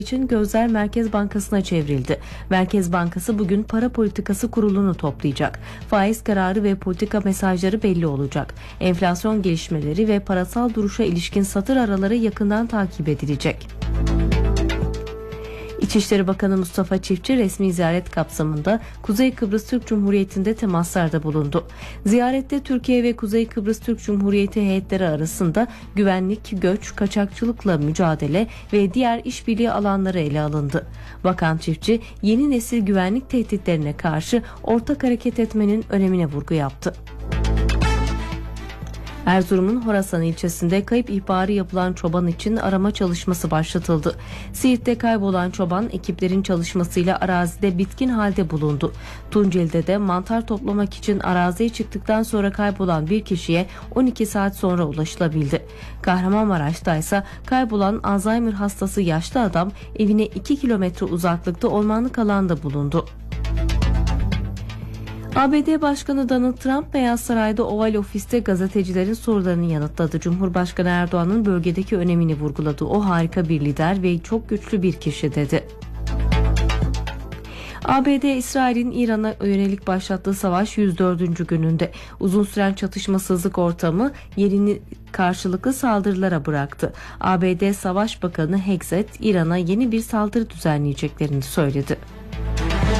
için gözler Merkez Bankası'na çevrildi. Merkez Bankası bugün Para Politikası Kurulu'nu toplayacak. Faiz kararı ve politika mesajları belli olacak. Enflasyon gelişmeleri ve parasal duruşa ilişkin satır araları yakından takip edilecek. İçişleri Bakanı Mustafa Çiftçi resmi ziyaret kapsamında Kuzey Kıbrıs Türk Cumhuriyeti'nde temaslarda bulundu. Ziyarette Türkiye ve Kuzey Kıbrıs Türk Cumhuriyeti heyetleri arasında güvenlik, göç, kaçakçılıkla mücadele ve diğer işbirliği alanları ele alındı. Bakan Çiftçi, yeni nesil güvenlik tehditlerine karşı ortak hareket etmenin önemine vurgu yaptı. Erzurum'un Horasan ilçesinde kayıp ihbarı yapılan çoban için arama çalışması başlatıldı. Siirt'te kaybolan çoban ekiplerin çalışmasıyla arazide bitkin halde bulundu. Tunceli'de de mantar toplamak için araziye çıktıktan sonra kaybolan bir kişiye 12 saat sonra ulaşılabildi. Kahramanmaraş'ta ise kaybolan Alzheimer hastası yaşlı adam evine 2 kilometre uzaklıkta ormanlık alanda bulundu. ABD Başkanı Donald Trump Beyaz Saray'da Oval Ofis'te gazetecilerin sorularını yanıtladı. Cumhurbaşkanı Erdoğan'ın bölgedeki önemini vurguladı. O harika bir lider ve çok güçlü bir kişi dedi. ABD, İsrail'in İran'a yönelik başlattığı savaş 104. gününde uzun süren çatışmasızlık ortamı yerini karşılıklı saldırılara bıraktı. ABD Savaş Bakanı Hexet, İran'a yeni bir saldırı düzenleyeceklerini söyledi.